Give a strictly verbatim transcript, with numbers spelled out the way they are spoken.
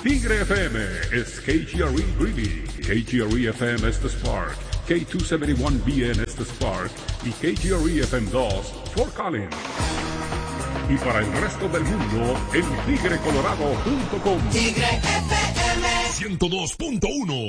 Tigre F M es K G R E Greeley, K G R E F M es The Spark, K doscientos setenta y uno B N es The Spark y K G R E F M dos Fort Collins. Y para el resto del mundo, en tigre colorado punto com. Tigre F M ciento dos punto uno.